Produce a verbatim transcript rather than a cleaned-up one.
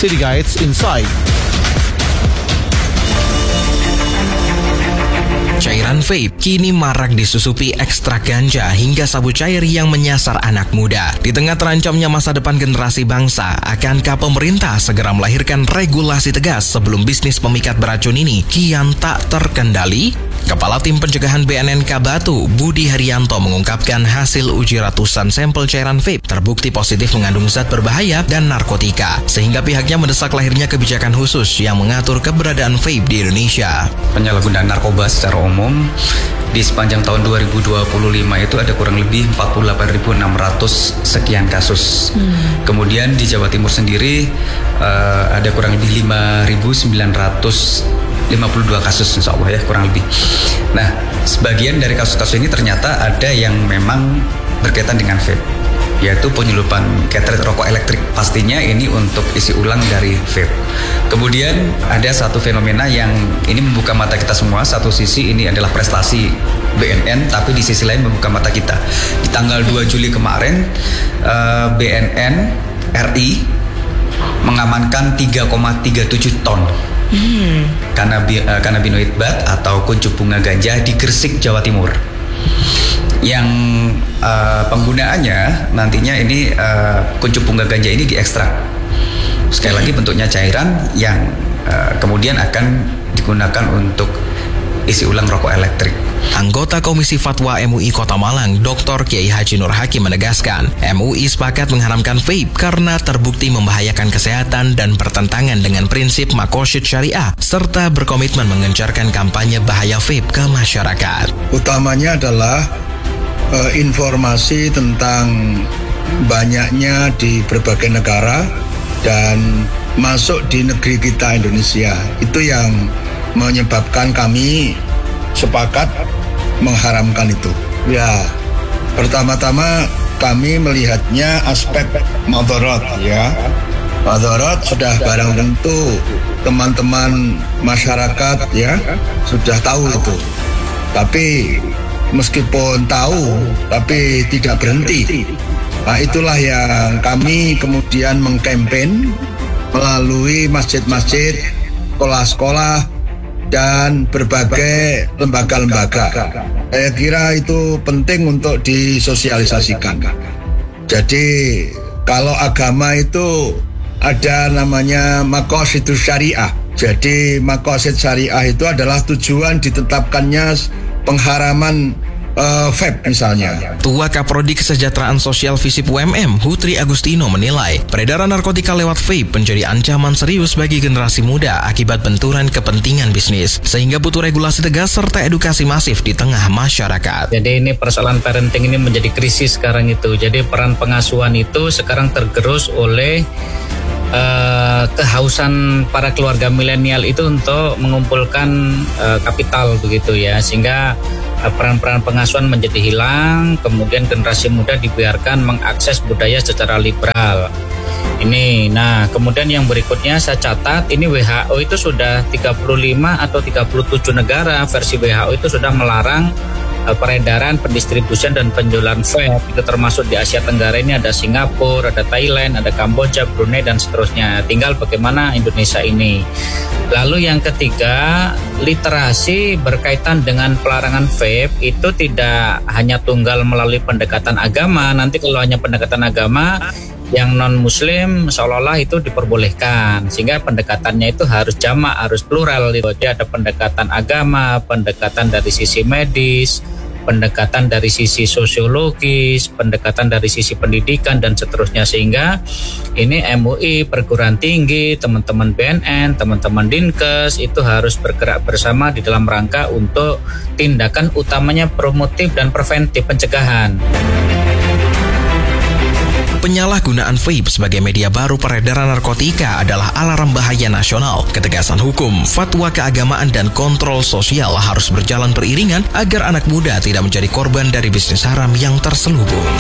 City Guides Insight. Cairan vape kini marak disusupi ekstrak ganja hingga sabu cair yang menyasar anak muda. Di tengah terancamnya masa depan generasi bangsa, akankah pemerintah segera melahirkan regulasi tegas sebelum bisnis pemikat beracun ini kian tak terkendali? Kepala Tim Pencegahan B N N K Batu, Budi Haryanto mengungkapkan hasil uji ratusan sampel cairan vape terbukti positif mengandung zat berbahaya dan narkotika, sehingga pihaknya mendesak lahirnya kebijakan khusus yang mengatur keberadaan vape di Indonesia. Penyalahgunaan narkoba secara umum di sepanjang tahun dua ribu dua puluh lima itu ada kurang lebih empat puluh delapan ribu enam ratus sekian kasus. Hmm. Kemudian di Jawa Timur sendiri uh, ada kurang lebih lima ribu sembilan ratus lima puluh dua kasus, insya Allah ya, kurang lebih. Nah, sebagian dari kasus-kasus ini ternyata ada yang memang berkaitan dengan vape, yaitu penyelundupan cartridge rokok elektrik. Pastinya ini untuk isi ulang dari vape. Kemudian ada satu fenomena yang ini membuka mata kita semua. Satu sisi ini adalah prestasi B N N, tapi di sisi lain membuka mata kita. Di tanggal dua Juli kemarin, B N N R I mengamankan tiga koma tiga tujuh ton Hmm. Kanabi, uh, kanabinoid bat atau kuncup bunga ganja di Gresik, Jawa Timur, yang uh, penggunaannya nantinya ini uh, kuncup bunga ganja ini diekstrak. Sekali lagi bentuknya cairan yang uh, kemudian akan digunakan untuk isi ulang rokok elektrik. Anggota Komisi Fatwa M U I Kota Malang, Doktor Kiai Haji Nur Hakim menegaskan, M U I sepakat mengharamkan vape karena terbukti membahayakan kesehatan dan bertentangan dengan prinsip Maqasid Syariah, serta berkomitmen mengencarkan kampanye bahaya vape ke masyarakat. Utamanya adalah uh, informasi tentang banyaknya di berbagai negara dan masuk di negeri kita Indonesia. Itu yang menyebabkan kami sepakat mengharamkan itu. Ya, pertama-tama kami melihatnya aspek madharat ya. Madharat sudah barang tentu teman-teman masyarakat ya sudah tahu itu. Tapi meskipun tahu tapi tidak berhenti. Nah, itulah yang kami kemudian mengkampen melalui masjid-masjid, sekolah-sekolah, dan berbagai lembaga-lembaga. Saya kira itu penting untuk disosialisasikan. Jadi kalau agama itu ada namanya Maqasid Syariah. Jadi Maqasid Syariah itu adalah tujuan ditetapkannya pengharaman Uh, vape misalnya. Tua Kaprodi Kesejahteraan Sosial Visip U M M, Hutri Agustino menilai peredaran narkotika lewat vape menjadi ancaman serius bagi generasi muda akibat benturan kepentingan bisnis, sehingga butuh regulasi tegas serta edukasi masif di tengah masyarakat. Jadi ini persoalan parenting ini menjadi krisis sekarang itu. Jadi peran pengasuhan itu sekarang tergerus oleh Uh, kehausan para keluarga milenial itu untuk mengumpulkan uh, kapital begitu ya, sehingga uh, peran-peran pengasuhan menjadi hilang, kemudian generasi muda dibiarkan mengakses budaya secara liberal. Ini, nah kemudian yang berikutnya saya catat ini W H O itu sudah tiga puluh lima atau tiga puluh tujuh negara versi W H O itu sudah melarang peredaran, pendistribusian dan penjualan vape. Itu termasuk di Asia Tenggara ini ada Singapura, ada Thailand, ada Kamboja, Brunei dan seterusnya. Tinggal bagaimana Indonesia ini. Lalu yang ketiga, literasi berkaitan dengan pelarangan vape itu tidak hanya tunggal melalui pendekatan agama. Nanti kalau hanya pendekatan agama, yang non-muslim seolah-olah itu diperbolehkan, sehingga pendekatannya itu harus jamak, harus plural. Jadi ada pendekatan agama, pendekatan dari sisi medis, pendekatan dari sisi sosiologis, pendekatan dari sisi pendidikan dan seterusnya, sehingga ini M U I, perguruan tinggi, teman-teman B N N, teman-teman Dinkes itu harus bergerak bersama di dalam rangka untuk tindakan utamanya promotif dan preventif, pencegahan. Penyalahgunaan vape sebagai media baru peredaran narkotika adalah alarm bahaya nasional. Ketegasan hukum, fatwa keagamaan, dan kontrol sosial harus berjalan beriringan agar anak muda tidak menjadi korban dari bisnis haram yang terselubung.